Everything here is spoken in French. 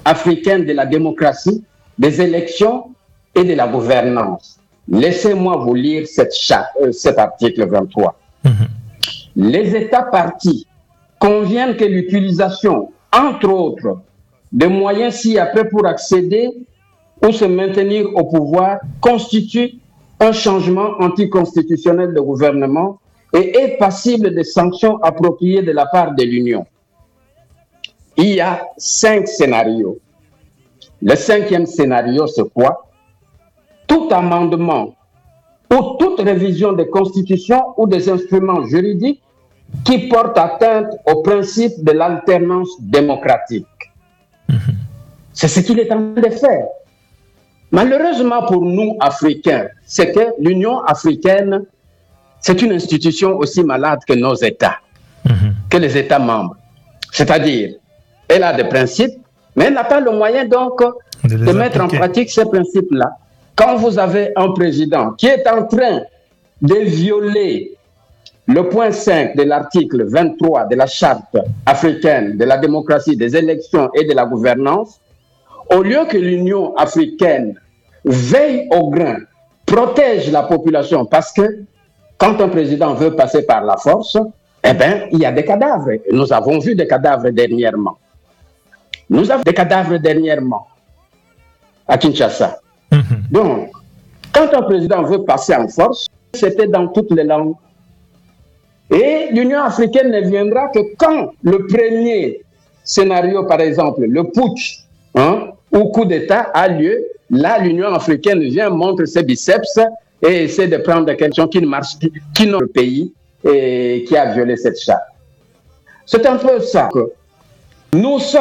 africaine de la démocratie, des élections et de la gouvernance. Laissez-moi vous lire cet article 23. Les États partis conviennent que l'utilisation, entre autres, des moyens ci-après pour accéder ou se maintenir au pouvoir constitue un changement anticonstitutionnel de gouvernement et est passible de sanctions appropriées de la part de l'Union. Il y a 5 scénarios. Le 5e scénario, c'est quoi? Tout amendement ou toute révision des constitutions ou des instruments juridiques qui portent atteinte au principe de l'alternance démocratique. C'est ce qu'il est en train de faire. Malheureusement pour nous, Africains, c'est que l'Union africaine, c'est une institution aussi malade que nos États, que les États membres. C'est-à-dire, elle a des principes, mais elle n'a pas le moyen donc de mettre en pratique ces principes-là. Quand vous avez un président qui est en train de violer le point 5 de l'article 23 de la Charte africaine de la démocratie, des élections et de la gouvernance, au lieu que l'Union africaine veille au grain, protège la population, parce que quand un président veut passer par la force, eh bien, il y a des cadavres. Nous avons vu des cadavres dernièrement. Nous avons des cadavres dernièrement à Kinshasa. Donc, quand un président veut passer en force, c'était dans toutes les langues. Et l'Union africaine ne viendra que quand le premier scénario, par exemple, le putsch ou coup d'État a lieu. Là, l'Union africaine vient, montre ses biceps et essaie de prendre quelqu'un qui ne marche plus, qui n'a pas le pays et qui a violé cette charte. C'est un peu ça que nous sommes.